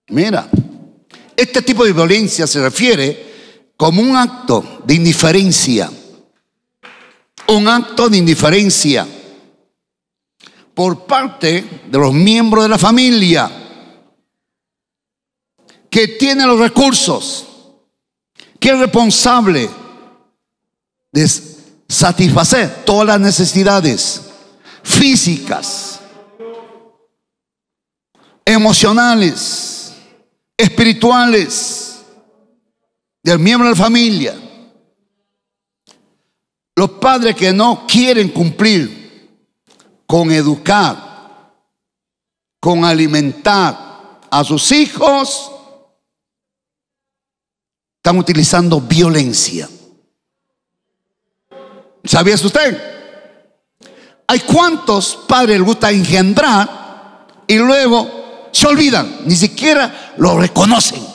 Mira, este tipo de violencia se refiere como un acto de indiferencia. Un acto de indiferencia por parte de los miembros de la familia que tiene los recursos, que es responsable de satisfacer todas las necesidades físicas, emocionales, espirituales del miembro de la familia. Los padres que no quieren cumplir con educar, con alimentar a sus hijos, están utilizando violencia. ¿Sabía usted? Hay cuantos padres les gusta engendrar y luego se olvidan, ni siquiera lo reconocen.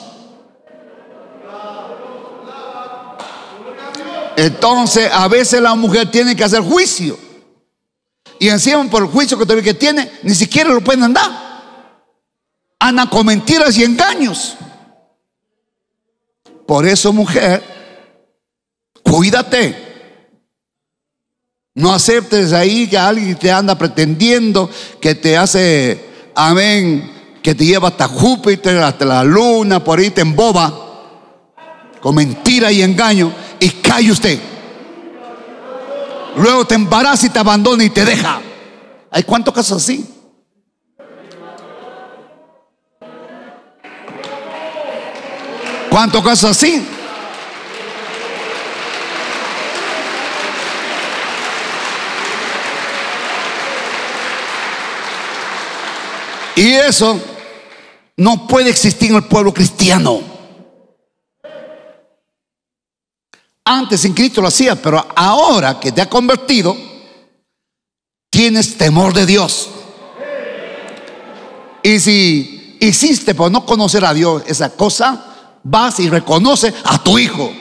Entonces a veces la mujer tiene que hacer juicio, y encima por el juicio que tiene, ni siquiera lo pueden dar. Andan con mentiras y engaños. Por eso, mujer, cuídate. No aceptes ahí que alguien te anda pretendiendo, que te hace, amén, que te lleva hasta Júpiter, hasta la luna, por ahí te emboba con mentira y engaño, y cae usted. Luego te embaraza y te abandona y te deja. ¿Hay cuántos casos así? ¿Cuántos casos así? Y eso no puede existir en el pueblo cristiano. Antes en Cristo lo hacía, pero ahora que te ha convertido, tienes temor de Dios. Y si hiciste por no conocer a Dios esa cosa, vas y reconoces a tu hijo.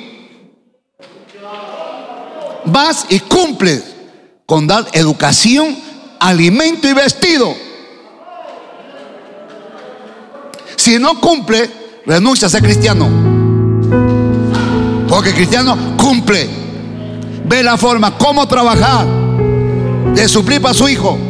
Vas y cumples con dar educación, alimento y vestido. Si no cumple, renuncia a ser cristiano. Porque el cristiano cumple. Ve la forma, cómo trabajar de suplir para su hijo.